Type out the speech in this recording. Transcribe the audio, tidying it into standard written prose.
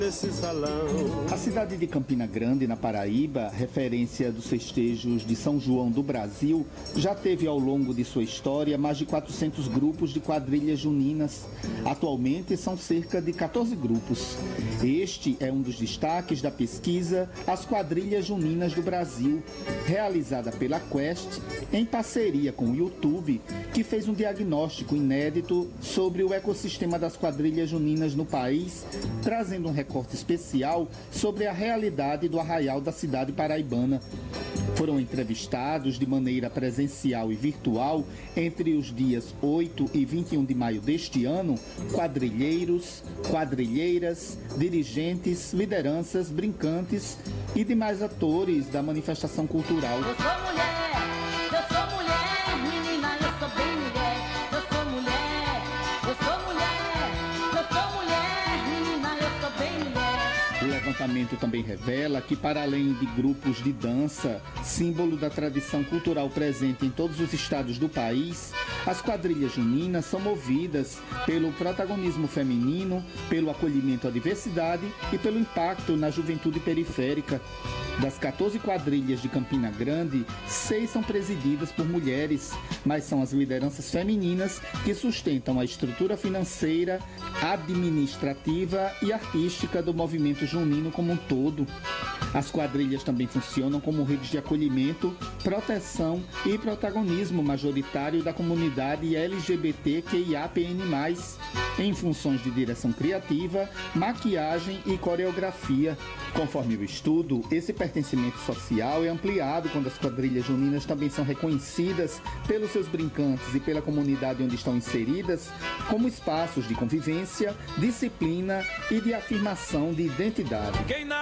A cidade de Campina Grande, na Paraíba, referência dos festejos de São João do Brasil, já teve ao longo de sua história mais de 400 grupos de quadrilhas juninas. Atualmente são cerca de 14 grupos. Este é um dos destaques da pesquisa As Quadrilhas Juninas do Brasil, realizada pela Quest em parceria com o YouTube, que fez um diagnóstico inédito sobre o ecossistema das quadrilhas juninas no país, trazendo um recorte especial sobre a realidade do arraial da cidade paraibana. Foram entrevistados de maneira presencial e virtual entre os dias 8 e 21 de maio deste ano, quadrilheiros, quadrilheiras, dirigentes, lideranças, brincantes e demais atores da manifestação cultural. Eu sou mulher, menina, eu sou bem mulher. Eu sou mulher, eu sou mulher, eu sou mulher, menina, eu sou bem mulher. O levantamento também revela que, para além de grupos de dança, símbolo da tradição cultural presente em todos os estados do país, as quadrilhas juninas são movidas pelo protagonismo feminino, pelo acolhimento à diversidade e pelo impacto na juventude periférica. Das 14 quadrilhas de Campina Grande, 6 são presididas por mulheres, mas são as lideranças femininas que sustentam a estrutura financeira, administrativa e artística do movimento junino como um todo. As quadrilhas também funcionam como redes de acolhimento, proteção e protagonismo majoritário da comunidade LGBTQIAPN+, em funções de direção criativa, maquiagem e coreografia. Conforme o estudo, esse pertencimento social é ampliado quando as quadrilhas juninas também são reconhecidas pelos seus brincantes e pela comunidade onde estão inseridas como espaços de convivência, disciplina e de afirmação de identidade.